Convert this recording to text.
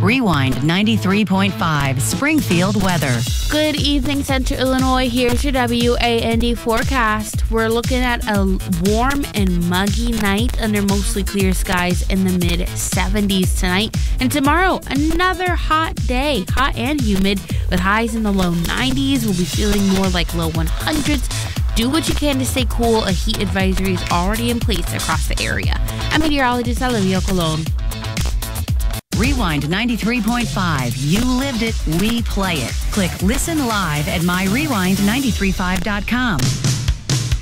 Rewind 93.5 Springfield weather. Good evening, Central Illinois. Here's your WAND forecast. We're looking at a warm and muggy night under mostly clear skies in the mid-70s tonight. And tomorrow, another hot day, hot and humid, with highs in the low 90s. We'll be feeling more like low 100s. Do what you can to stay cool. A heat advisory is already in place across the area. I'm meteorologist Olivia Colon. Rewind 93.5. You lived it, we play it. Click listen live at myrewind935.com.